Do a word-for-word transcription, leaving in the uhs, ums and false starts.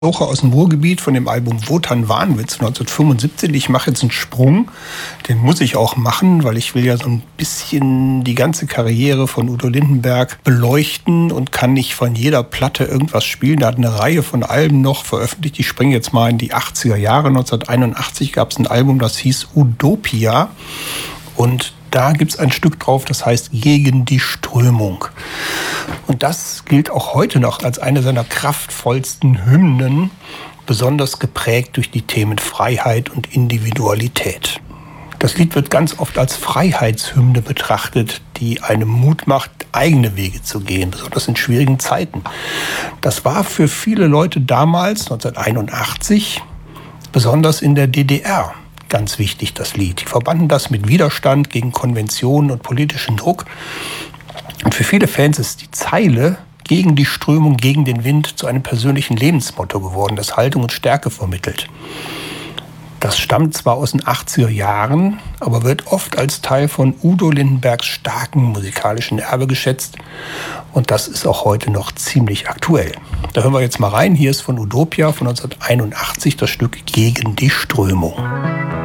Auch aus dem Ruhrgebiet von dem Album Wotan Wahnwitz neunzehnhundertfünfundsiebzig. Ich mache jetzt einen Sprung, den muss ich auch machen, weil ich will ja so ein bisschen die ganze Karriere von Udo Lindenberg beleuchten und kann nicht von jeder Platte irgendwas spielen. Da hat eine Reihe von Alben noch veröffentlicht. Ich springe jetzt mal in die achtziger Jahre. neunzehnhunderteinundachtzig gab es ein Album, das hieß Udopia, und da gibt es ein Stück drauf, das heißt Gegen die Strömung. Und das gilt auch heute noch als eine seiner kraftvollsten Hymnen, besonders geprägt durch die Themen Freiheit und Individualität. Das Lied wird ganz oft als Freiheitshymne betrachtet, die einem Mut macht, eigene Wege zu gehen, besonders in schwierigen Zeiten. Das war für viele Leute damals, neunzehnhunderteinundachtzig, besonders in der D D R, ganz wichtig, das Lied. Die verbanden das mit Widerstand gegen Konventionen und politischen Druck. Und für viele Fans ist die Zeile Gegen die Strömung, gegen den Wind zu einem persönlichen Lebensmotto geworden, das Haltung und Stärke vermittelt. Das stammt zwar aus den achtziger Jahren, aber wird oft als Teil von Udo Lindenbergs starken musikalischen Erbe geschätzt. Und das ist auch heute noch ziemlich aktuell. Da hören wir jetzt mal rein. Hier ist von Udopia von neunzehnhunderteinundachtzig das Stück Gegen die Strömung.